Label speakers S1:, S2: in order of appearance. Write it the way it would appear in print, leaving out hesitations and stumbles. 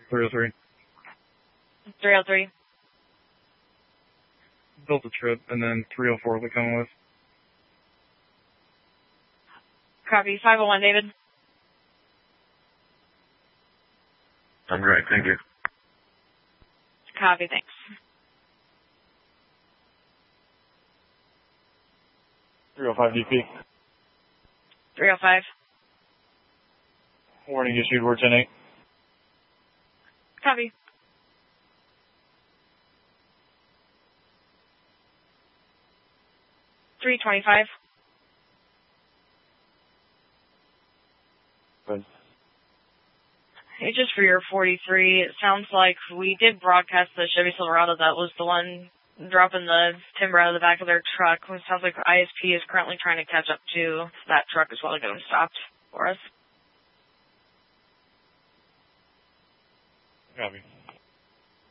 S1: 303.
S2: 303.
S1: Built a trip, and then 304 will be coming with.
S2: Copy. 501, David.
S3: I'm great, thank you.
S2: Copy, thanks.
S1: 305 DP.
S2: 305.
S1: Warning issued, we're 10-8.
S2: Copy. $325.
S1: Good.
S2: Hey, just for your 43, it sounds like we did broadcast the Chevy Silverado that was the one dropping the timber out of the back of their truck. It sounds like ISP is currently trying to catch up to that truck as well to get them stopped for us.
S1: Copy.